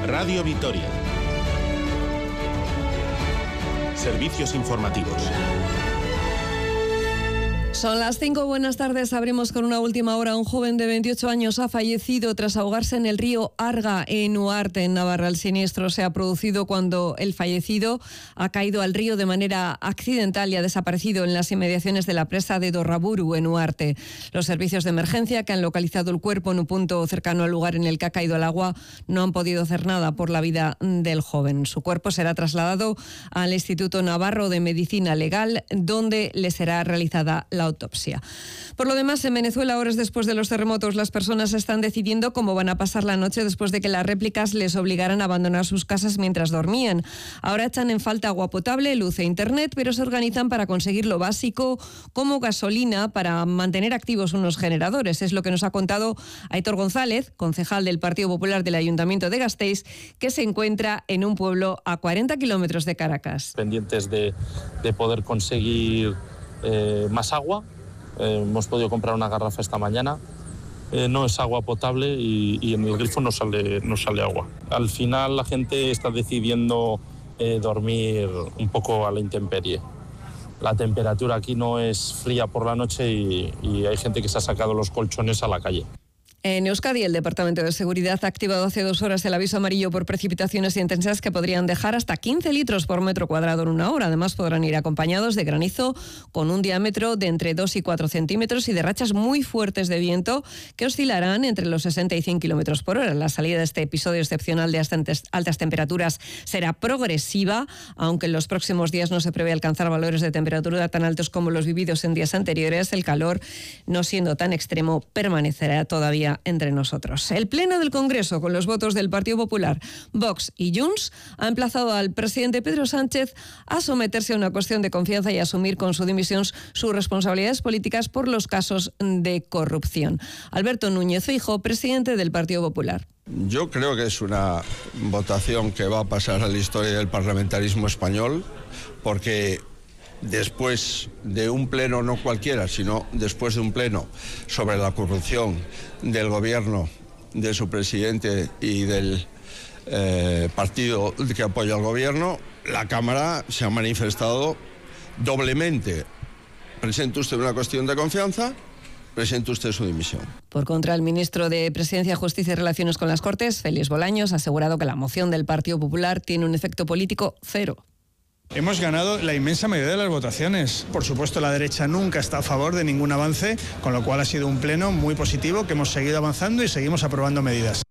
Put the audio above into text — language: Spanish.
Radio Vitoria. Servicios informativos. Son las 5, buenas tardes. Abrimos con una última hora. Un joven de 28 años ha fallecido tras ahogarse en el río Arga, en Uarte, en Navarra. El siniestro se ha producido cuando el fallecido ha caído al río de manera accidental y ha desaparecido en las inmediaciones de la presa de Dorraburu, en Uarte. Los servicios de emergencia, que han localizado el cuerpo en un punto cercano al lugar en el que ha caído al agua, no han podido hacer nada por la vida del joven. Su cuerpo será trasladado al Instituto Navarro de Medicina Legal, donde le será realizada la autopsia. Por lo demás, en Venezuela, horas después de los terremotos, las personas están decidiendo cómo van a pasar la noche después de que las réplicas les obligaran a abandonar sus casas mientras dormían. Ahora echan en falta agua potable, luz e internet, pero se organizan para conseguir lo básico, como gasolina, para mantener activos unos generadores. Es lo que nos ha contado Aitor González, concejal del Partido Popular del Ayuntamiento de Gasteiz, que se encuentra en un pueblo a 40 kilómetros de Caracas. Pendientes de poder conseguir más agua. Hemos podido comprar una garrafa esta mañana. No es agua potable y en el grifo no sale agua. Al final la gente está decidiendo dormir un poco a la intemperie. La temperatura aquí no es fría por la noche y hay gente que se ha sacado los colchones a la calle. En Euskadi, el Departamento de Seguridad ha activado hace 2 horas el aviso amarillo por precipitaciones intensas que podrían dejar hasta 15 litros por metro cuadrado en una hora. Además, podrán ir acompañados de granizo con un diámetro de entre 2 y 4 centímetros y de rachas muy fuertes de viento que oscilarán entre los 60 y 100 kilómetros por hora. La salida de este episodio excepcional de altas temperaturas será progresiva, aunque en los próximos días no se prevé alcanzar valores de temperatura tan altos como los vividos en días anteriores. El calor, no siendo tan extremo, permanecerá todavía entre nosotros. El Pleno del Congreso, con los votos del Partido Popular, Vox y Junts, ha emplazado al presidente Pedro Sánchez a someterse a una cuestión de confianza y asumir con su dimisión sus responsabilidades políticas por los casos de corrupción. Alberto Núñez Feijóo, presidente del Partido Popular. Yo creo que es una votación que va a pasar a la historia del parlamentarismo español, porque después de un pleno, no cualquiera, sino después de un pleno sobre la corrupción del gobierno, de su presidente y del partido que apoya al gobierno, la Cámara se ha manifestado doblemente. Presenta usted una cuestión de confianza, presente usted su dimisión. Por contra, el ministro de Presidencia, Justicia y Relaciones con las Cortes, Félix Bolaños, ha asegurado que la moción del Partido Popular tiene un efecto político cero. Hemos ganado la inmensa mayoría de las votaciones. Por supuesto, la derecha nunca está a favor de ningún avance, con lo cual ha sido un pleno muy positivo, que hemos seguido avanzando y seguimos aprobando medidas.